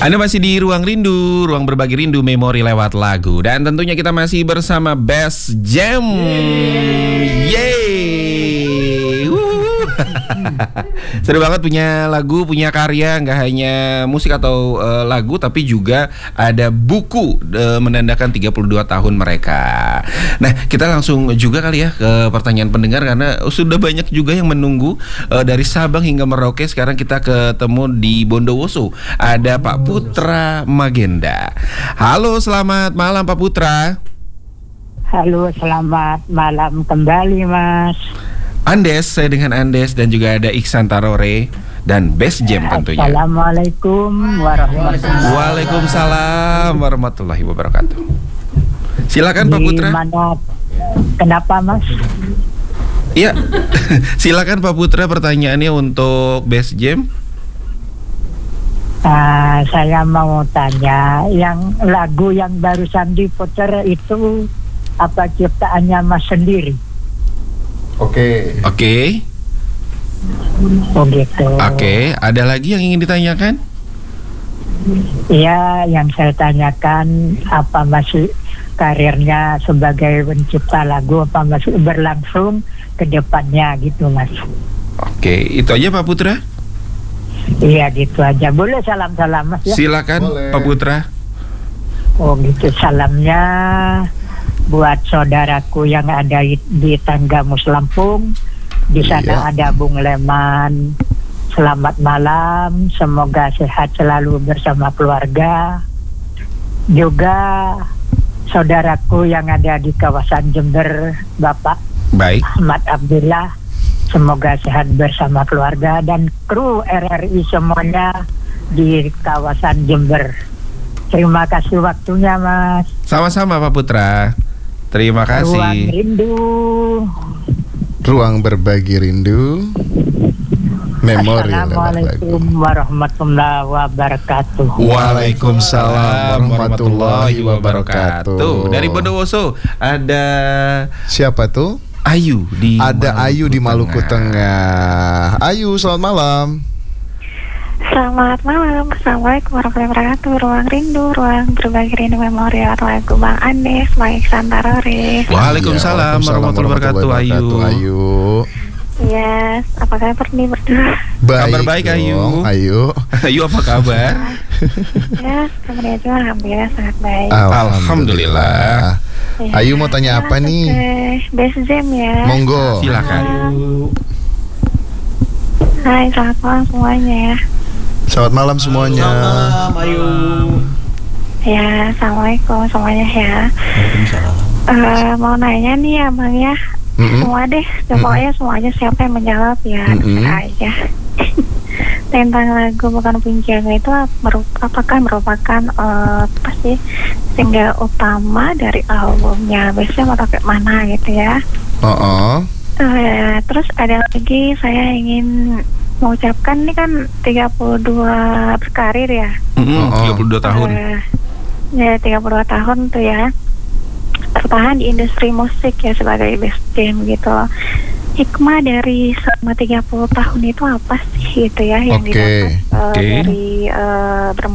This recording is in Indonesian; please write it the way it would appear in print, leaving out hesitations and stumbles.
Anda masih di Ruang Rindu, ruang berbagi rindu memori lewat lagu. Dan tentunya kita masih bersama Best Jam. Yeay. Seru banget punya lagu, punya karya. Nggak hanya musik atau lagu, tapi juga ada buku menandakan 32 tahun mereka. Nah, kita langsung juga kali ya ke pertanyaan pendengar, karena sudah banyak juga yang menunggu dari Sabang hingga Merauke. Sekarang kita ketemu di Bondowoso. Ada Pak Putra Magenda. Halo, selamat malam Pak Putra. Halo, selamat malam kembali Mas Andes, saya dengan Andes, dan juga ada Iksan Tarore dan Best Jam tentunya. Assalamualaikum warahmatullahi wabarakatuh. Waalaikumsalam warahmatullahi wabarakatuh. Silakan Pak Putra. Kenapa Mas? Iya. Silakan Pak Putra, pertanyaannya untuk Best Jam. Saya mau tanya, yang lagu yang barusan diputar itu apa ciptaannya Mas sendiri? Oke. Oh gitu. Oke, ada lagi yang ingin ditanyakan? Iya, yang saya tanyakan, apa masih karirnya sebagai pencipta lagu, apa masih berlangsung ke depannya gitu Mas? Oke, itu aja Pak Putra. Iya, gitu aja. Boleh salam-salam Mas ya? Silakan. Boleh. Pak Putra. Oh gitu, salamnya buat saudaraku yang ada di Tanggamus Lampung. Di sana ada Bung Leman. Selamat malam, semoga sehat selalu bersama keluarga. Juga saudaraku yang ada di kawasan Jember, Bapak Ahmad Abdullah, semoga sehat bersama keluarga, dan kru RRI semuanya di kawasan Jember. Terima kasih waktunya Mas. Sama-sama Pak Putra. Terima kasih. Ruang Rindu, ruang berbagi rindu memori lewat lagu. Assalamualaikum warahmatullahi wabarakatuh. Waalaikumsalam warahmatullahi wabarakatuh. Dari Bondowoso ada siapa tuh? Ayu di Ada Maluku Ayu di Maluku Tengah. Ayu, selamat malam. Selamat malam, Assalamualaikum warahmatullahi wabarakatuh. Ruang Rindu, ruang berbagi rindu memori lewat lagu Bang Andes, Bang Iksan Tarore. Waalaikumsalam warahmatullahi wabarakatuh. Ayu. Yes, apa kabar nih berdua? Kabar baik Ayu. Ayu apa kabar? Ya, kabarnya juga alhamdulillah sangat baik. Alhamdulillah. Ya, Ayu mau tanya apa nih? Best Jam ya. Monggo. Silakan. Hai, selamat malam semuanya ya. Selamat malam semuanya. Selamat malam Ayu. Ya, assalamualaikum semuanya ya. Mau nanya nih ya Bang ya. Semua deh, pokoknya semuanya siapa yang menjawab ya aja. Tentang lagu Bukan Punjaga itu apakah merupakan apa sih single utama dari albumnya? Biasanya mau pakai mana gitu ya? Terus ada lagi, saya ingin mengucapkan ini kan 32 berkarir ya. 32 tahun. Ya 32 tahun tuh ya, bertahan di industri musik ya sebagai Best Jam gitu. Hikmah dari selama 30 tahun itu apa sih gitu ya yang didapat dari